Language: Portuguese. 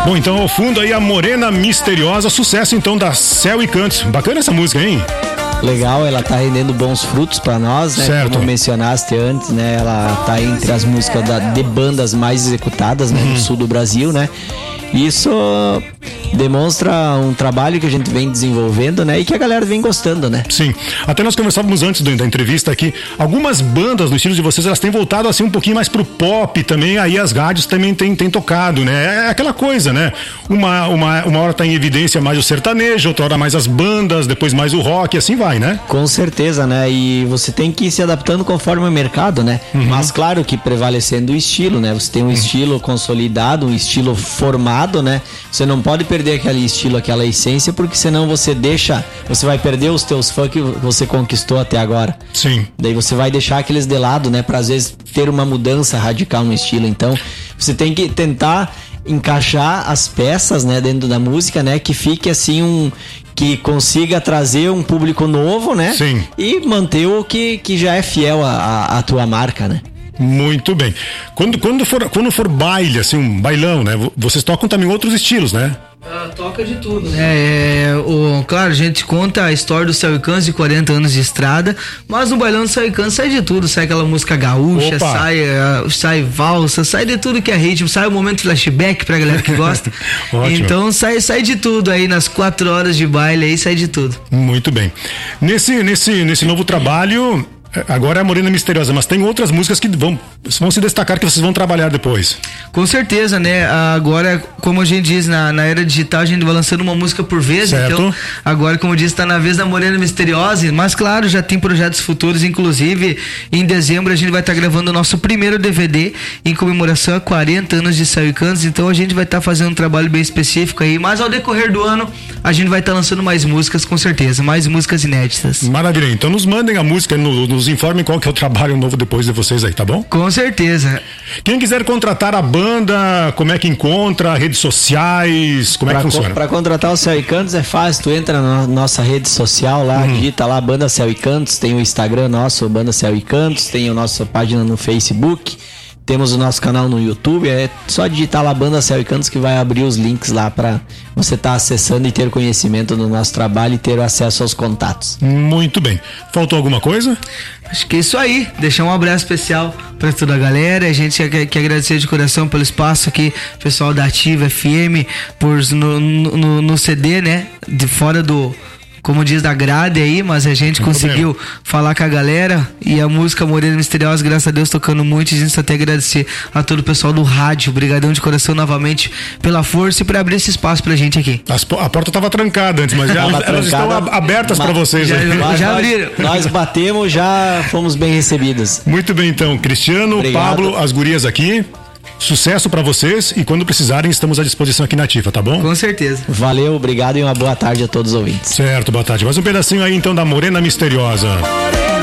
Bom, então ao fundo aí a Morena Misteriosa, sucesso então da Céu e Cantos. Bacana essa música, hein? Legal, ela tá rendendo bons frutos pra nós, né? Certo. Como mencionaste antes, né? Ela tá entre as músicas de bandas mais executadas, né? No sul do Brasil, né? Isso demonstra um trabalho que a gente vem desenvolvendo, né? E que a galera vem gostando, né? Sim. Até nós conversávamos antes da entrevista aqui, algumas bandas no estilo de vocês, elas têm voltado assim um pouquinho mais pro pop também, aí as rádios também têm tocado, né? É aquela coisa, né? Uma hora tá em evidência mais o sertanejo, outra hora mais as bandas, depois mais o rock, e assim vai, né? Com certeza, né? E você tem que ir se adaptando conforme o mercado, né? Mas claro que prevalecendo o estilo, né? Você tem um estilo consolidado, um estilo formado, né? Você não pode perder aquele estilo, aquela essência, porque senão você vai perder os teus fãs que você conquistou até agora. Sim. Daí você vai deixar aqueles de lado, né? Pra às vezes ter uma mudança radical no estilo. Então, você tem que tentar encaixar as peças, né? Dentro da música, né? Que fique assim que consiga trazer um público novo, né? Sim. E manter o que já é fiel à tua marca, né? Muito bem. Quando for baile, assim, um bailão, né? Vocês tocam também outros estilos, né? Toca de tudo, né? Claro, a gente conta a história do Céu e Cantos de 40 anos de estrada, mas no bailão do Céu e Cantos sai de tudo, sai aquela música gaúcha, sai valsa, sai de tudo que é ritmo, sai o momento flashback pra galera que gosta. Então sai de tudo aí, nas 4 horas de baile aí sai de tudo. Muito bem. Nesse novo trabalho, agora é a Morena Misteriosa, mas tem outras músicas que vão se destacar, que vocês vão trabalhar depois. Com certeza, né? Agora, como a gente diz, na era digital, a gente vai lançando uma música por vez. Certo. Então, agora, como diz, tá na vez da Morena Misteriosa, mas claro, já tem projetos futuros, inclusive em dezembro a gente vai estar gravando o nosso primeiro DVD em comemoração a 40 anos de Céu e Cantos, então a gente vai estar fazendo um trabalho bem específico aí, mas ao decorrer do ano a gente vai estar lançando mais músicas, com certeza, mais músicas inéditas. Maravilha, então nos mandem a música, nos informem qual que é o trabalho novo depois de vocês aí, tá bom? Com certeza. Quem quiser contratar a banda, como é que encontra? Redes sociais, como é que funciona? Pra contratar o Céu e Cantos é fácil, tu entra na nossa rede social lá, digita lá Banda Céu e Cantos, tem o Instagram nosso, Banda Céu e Cantos, tem a nossa página no Facebook, temos o nosso canal no YouTube, é só digitar lá Banda Céu e Cantos que vai abrir os links lá pra você estar acessando e ter conhecimento do nosso trabalho e ter acesso aos contatos. Muito bem. Faltou alguma coisa? Acho que é isso aí. Deixar um abraço especial para toda a galera. A gente quer agradecer de coração pelo espaço aqui, pessoal da Ativa FM, no CD, né? De fora do, como diz, da grade aí, mas a gente conseguiu falar com a galera e a música Morena Misteriosa, graças a Deus, tocando muito. A gente só tem a agradecer a todo o pessoal do rádio. Obrigadão de coração novamente pela força e por abrir esse espaço pra gente aqui. A porta estava trancada antes, mas elas estão abertas para vocês. Já abriram. Nós batemos, já fomos bem recebidos. Muito bem, então. Cristiano, obrigado. Pablo, as gurias aqui. Sucesso pra vocês e quando precisarem estamos à disposição aqui na Ativa, tá bom? Com certeza. Valeu, obrigado e uma boa tarde a todos os ouvintes. Certo, boa tarde. Mais um pedacinho aí então da Morena Misteriosa.